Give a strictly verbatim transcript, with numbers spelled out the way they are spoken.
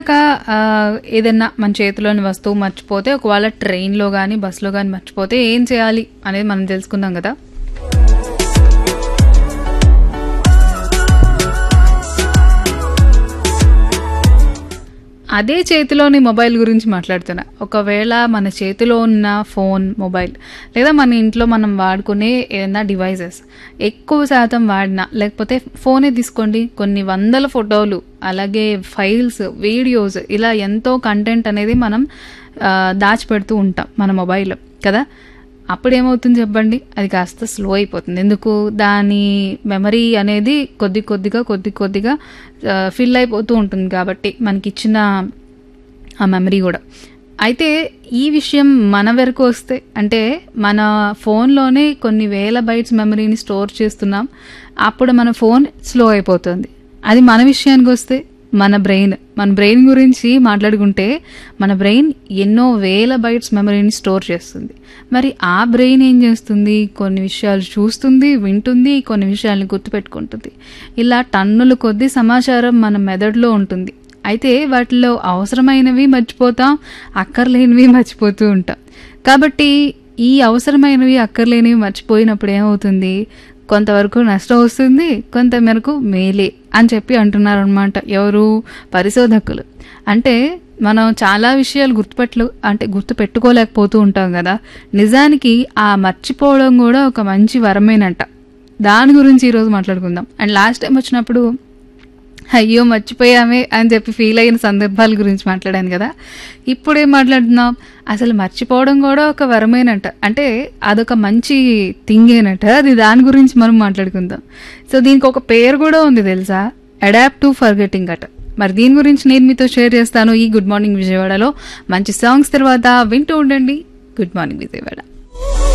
ఇంకా ఆహ్, ఏదన్నా మన చేతిలోని వస్తువు మర్చిపోతే ఒకవేళ ట్రైన్‌లో గాని, బస్‌లో గాని మర్చిపోతే ఏం చేయాలి అనేది మనం తెలుసుకుందాం గదా! అదే చేతిలోని మొబైల్ గురించి మాట్లాడుతున్నా. ఒకవేళ మన చేతిలో ఉన్న ఫోన్, మొబైల్ లేదా మన ఇంట్లో మనం వాడుకునే ఏదైనా డివైసెస్ ఎక్కువ శాతం వాడినా లేకపోతే ఫోనే తీసుకోండి కొన్ని వందల ఫోటోలు, అలాగే ఫైల్స్, వీడియోస్ ఇలా ఎంతో కంటెంట్ అనేది మనం ఆహ్, దాచిపెడుతూ ఉంటాం మన మొబైల్‌లో కదా! అప్పుడేమవుతుంది చెప్పండి? అది కాస్త స్లో అయిపోతుంది. ఎందుకు? దాని మెమరీ అనేది కొద్ది కొద్దిగా, కొద్ది కొద్దిగా ఆహ్, ఫిల్ అయిపోతూ ఉంటుంది కాబట్టి మనకిచ్చిన ఆ మెమరీ గూడా. అయితే ఈ విషయం మన వరకు వస్తే అంటే మన ఫోన్‌లోనే కొన్ని వేల బైట్స్ మెమరీని స్టోర్ చేస్తున్నాం. అప్పుడు మన ఫోన్ స్లో అయిపోతుంది. అది మన విషయానికొస్తే మన బ్రెయిన్. మన బ్రెయిన్ గురించి మాట్లాడుకుంటే మన బ్రెయిన్ ఎన్నో వేల బైట్స్ మెమరీని స్టోర్ చేస్తుంది. మరి ఆ బ్రెయిన్ ఏం చేస్తుంది? కొన్ని విషయాలు చూస్తుంది, వింటుంది, కొన్ని విషయాల్ని గుర్తుపెట్టుకుంటుంది. ఇలా టన్నుల కొద్దీ సమాచారం మన మెదడులో ఉంటుంది. అయితే వాటిలో అవసరమైనవి మర్చిపోతాం, అక్కర్లేనివి మర్చిపోతూ ఉంటాం. కాబట్టి ఈ అవసరమైనవి, అక్కర్లేనివి మర్చిపోయినప్పుడు ఏమవుతుంది? కొంతవరకు నష్టం వస్తుంది, కొంత మేరకు మేలే అని చెప్పి అంటున్నారనమాట. ఎవరు? పరిశోధకులు. అంటే మనం చాలా విషయాలు గుర్తుపెట్టలు అంటే గుర్తు పెట్టుకోలేకపోతూ ఉంటాం కదా! నిజానికి ఆ మర్చిపోవడం కూడా ఒక మంచి వరమేనంట. దాని గురించి ఈరోజు మాట్లాడుకుందాం. అండ్ లాస్ట్ టైం వచ్చినప్పుడు అయ్యో మర్చిపోయామే అని చెప్పి ఫీల్ అయిన సందర్భాల గురించి మాట్లాడాను కదా! ఇప్పుడేం మాట్లాడుతున్నాం? అసలు మర్చిపోవడం కూడా ఒక వరమేనంట. అంటే అదొక మంచి థింగేనట. అది దాని గురించి మనం మాట్లాడుకుందాం. సో దీనికి ఒక పేరు కూడా ఉంది తెలుసా? అడాప్టివ్ ఫర్గెటింగ్ అట. మరి దీని గురించి నేను మీతో షేర్ చేస్తాను ఈ గుడ్ మార్నింగ్ విజయవాడలో. మంచి సాంగ్స్ తర్వాత వింటూ ఉండండి గుడ్ మార్నింగ్ విజయవాడ.